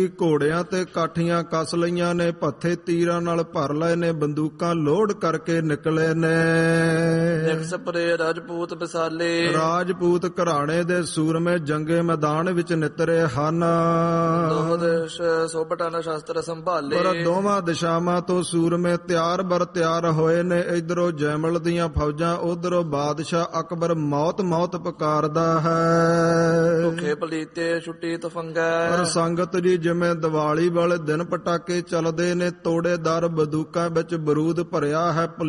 ਘੋੜਿਆਂ ਤੇ ਕਾਠੀਆਂ ਕੱਸ ਲਈਆਂ ਨੇ, ਭੱਥੇ ਤੀਰਾਂ ਨਾਲ ਭਰ ਲਏ ਨੇ, ਬੰਦੂਕਾਂ ਲੋਡ ਕਰਕੇ ਨਿਕਲੇ ਨੇ। ਨਿਕਸ ਪਰੇ ਰਾਜਪੂਤ ਵਿਸਾਲੇ, ਰਾਜਪੂਤ ਘਰਾਣੇ ਦੇ ਸੂਰਮੇ ਜੰਗੇ ਮੈਦਾਨ ਵਿੱਚ ਨਿਤਰੇ ਹਨ। ਦੋਹ ਦੇਸ਼ ਸੋਭਟਨ ਸ਼ਸਤਰ ਸੰਭਾਲੇ, ਪਰ ਦੋਵਾਂ ਦਿਸ਼ਾਵਾਂ ਤੋਂ ਸੂਰਮੇ ਤਿਆਰ ਬਰ ਤਿਆਰ ਹੋਏ ਨੇ। ਇਧਰੋਂ ਜੈਮਲ ਦੀਆਂ ਫੌਜਾਂ, ਉਧਰੋਂ ਬਾਦਸ਼ਾਹ ਅਕਬਰ ਮੌਤ ਮੌਤ ਪੁਕਾਰਦਾ ਹੈ। ਭੁੱਖੇ ਪਲੀਤੇ ਛੁੱਟੀ ਤਫੰਗੈ, ਪਰ ਸੰਗਤ ਜੀ ਜਿਵੇਂ ਦੀਵਾਲੀ ਵਾਲੇ ਦਿਨ ਪਟਾਕੇ ਚੱਲਦੇ ਨੇ, ਤੋੜੇਦਾਰ ਬੰਦੂਕਾਂ ਵਿੱਚ ਬਰੂਦ ਭਰਿਆ ਹੈ।